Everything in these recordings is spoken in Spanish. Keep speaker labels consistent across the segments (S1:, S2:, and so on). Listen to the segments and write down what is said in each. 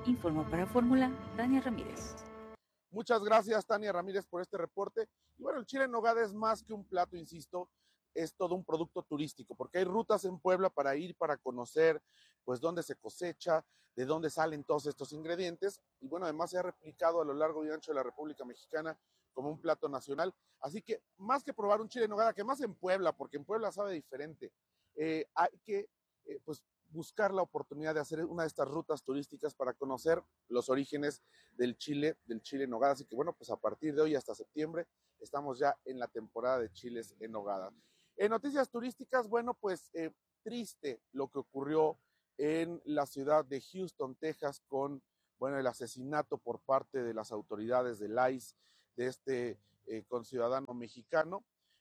S1: Informó para Fórmula Tania Ramírez.
S2: Muchas gracias, Tania Ramírez, por este reporte. Y bueno, el chile en nogada es más que un plato, insisto, es todo un producto turístico, porque hay rutas en Puebla para ir, para conocer, pues, dónde se cosecha, de dónde salen todos estos ingredientes, y bueno, además se ha replicado a lo largo y ancho de la República Mexicana como un plato nacional. Así que, más que probar un chile en nogada, que más en Puebla, porque en Puebla sabe diferente, hay que, pues, buscar la oportunidad de hacer una de estas rutas turísticas para conocer los orígenes del chile en nogada. Así que bueno, pues a partir de hoy hasta septiembre estamos ya en la temporada de chiles en nogada. En noticias turísticas, bueno, pues triste lo que ocurrió en la ciudad de Houston, Texas, con, bueno, el asesinato por parte de las autoridades del ICE de este conciudadano mexicano.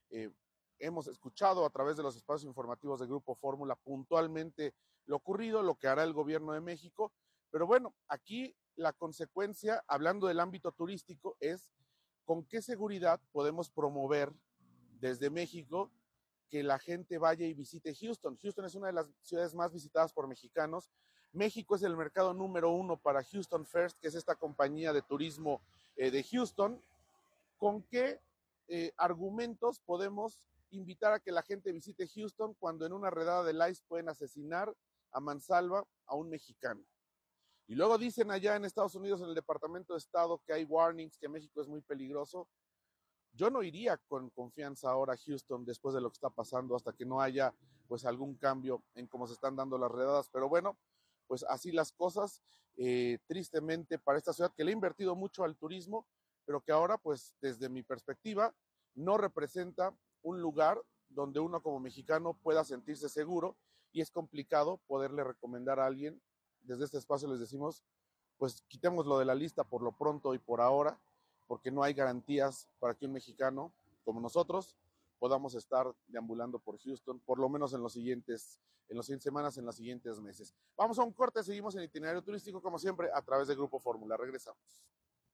S2: Hemos escuchado a través de los espacios informativos del Grupo Fórmula puntualmente lo ocurrido, lo que hará el gobierno de México, pero bueno, aquí la consecuencia, hablando del ámbito turístico, es con qué seguridad podemos promover desde México que la gente vaya y visite Houston. Houston es una de las ciudades más visitadas por mexicanos. México es el mercado número 1 para Houston First, que es esta compañía de turismo de Houston. ¿Con qué argumentos podemos invitar a que la gente visite Houston cuando en una redada del ICE pueden asesinar a mansalva a un mexicano? Y luego dicen allá en Estados Unidos, en el Departamento de Estado, que hay warnings, que México es muy peligroso. Yo no iría con confianza ahora a Houston después de lo que está pasando, hasta que no haya pues algún cambio en cómo se están dando las redadas. Pero bueno, pues así las cosas, tristemente para esta ciudad que le ha invertido mucho al turismo, pero que ahora pues desde mi perspectiva no representa un lugar donde uno como mexicano pueda sentirse seguro, y es complicado poderle recomendar a alguien. Desde este espacio les decimos, pues quitémoslo de la lista por lo pronto y por ahora, porque no hay garantías para que un mexicano como nosotros podamos estar deambulando por Houston, por lo menos en las siguientes semanas, en los siguientes meses. Vamos a un corte, seguimos en Itinerario Turístico, como siempre, a través del Grupo Fórmula. Regresamos.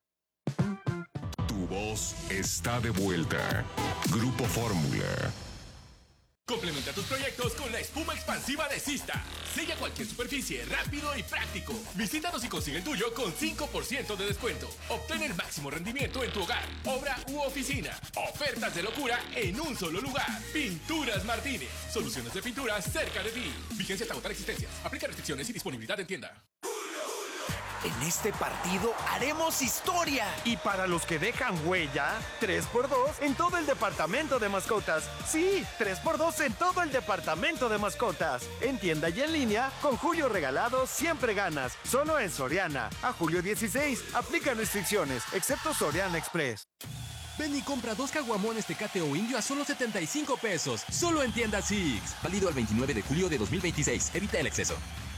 S3: Tu voz está de vuelta. Grupo Fórmula.
S4: Complementa tus proyectos con la espuma expansiva de Sista. Sella cualquier superficie rápido y práctico. Visítanos y consigue el tuyo con 5% de descuento. Obtén el máximo rendimiento en tu hogar, obra u oficina. Ofertas de locura en un solo lugar. Pinturas Martínez. Soluciones de pintura cerca de ti. Vigencia hasta agotar existencias. Aplica restricciones y disponibilidad en tienda.
S5: En este partido haremos historia.
S6: Y para los que dejan huella, 3x2 en todo el departamento de mascotas. Sí, 3x2 en todo el departamento de mascotas. En tienda y en línea, con Julio Regalado siempre ganas. Solo en Soriana. A julio 16. Aplica restricciones, excepto Soriana Express.
S7: Ven y compra 2 caguamones Tecate o Indio a solo 75 pesos. Solo en tienda Six. Válido al 29 de julio de 2026. Evita el exceso.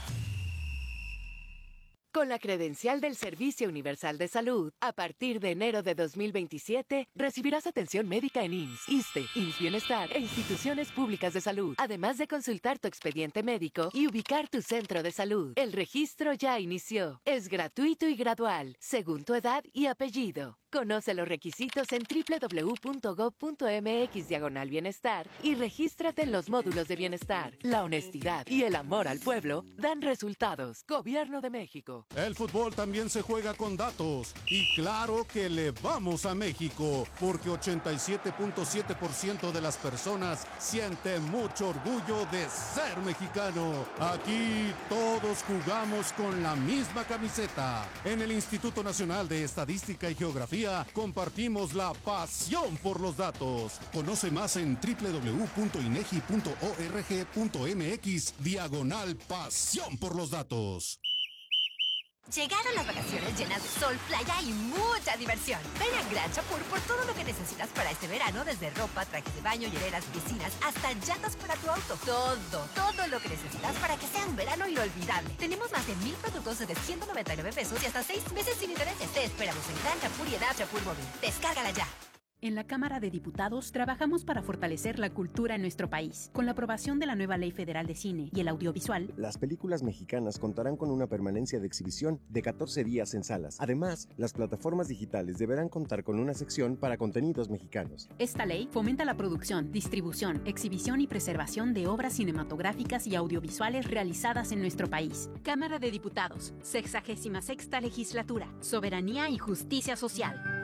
S8: Con la credencial del Servicio Universal de Salud, a partir de enero de 2027, recibirás atención médica en IMSS, ISSSTE, IMSS Bienestar e instituciones públicas de salud, además de consultar tu expediente médico y ubicar tu centro de salud. El registro ya inició. Es gratuito y gradual, según tu edad y apellido. Conoce los requisitos en www.gov.mx/bienestar y regístrate en los módulos de bienestar. La honestidad y el amor al pueblo dan resultados. Gobierno de México.
S9: El fútbol también se juega con datos. Y claro que le vamos a México, porque 87.7% de las personas sienten mucho orgullo de ser mexicano. Aquí todos jugamos con la misma camiseta. En el Instituto Nacional de Estadística y Geografía compartimos la pasión por los datos. Conoce más en www.inegi.org.mx/pasión por los datos.
S10: Llegaron las vacaciones llenas de sol, playa y mucha diversión. Ven a Gran Chapur por todo lo que necesitas para este verano, desde ropa, trajes de baño, hieleras, piscinas, hasta llantas para tu auto. Todo lo que necesitas para que sea un verano inolvidable. Tenemos más de 1000 productos desde 199 pesos y hasta 6 meses sin intereses. Te esperamos en Gran Chapur y en App Chapur Móvil. Descárgala ya.
S11: En la Cámara de Diputados trabajamos para fortalecer la cultura en nuestro país. Con la aprobación de la nueva Ley Federal de Cine y el Audiovisual,
S12: las películas mexicanas contarán con una permanencia de exhibición de 14 días en salas. Además, las plataformas digitales deberán contar con una sección para contenidos mexicanos.
S11: Esta ley fomenta la producción, distribución, exhibición y preservación de obras cinematográficas y audiovisuales realizadas en nuestro país. Cámara de Diputados, 66ª Legislatura, Soberanía y Justicia Social.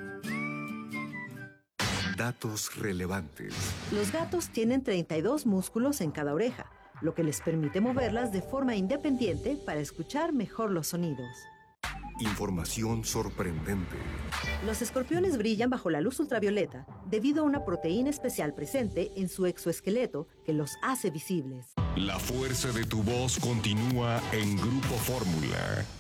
S3: Datos relevantes.
S13: Los gatos tienen 32 músculos en cada oreja, lo que les permite moverlas de forma independiente para escuchar mejor los sonidos.
S3: Información sorprendente.
S13: Los escorpiones brillan bajo la luz ultravioleta debido a una proteína especial presente en su exoesqueleto que los hace visibles.
S3: La fuerza de tu voz continúa en Grupo Fórmula.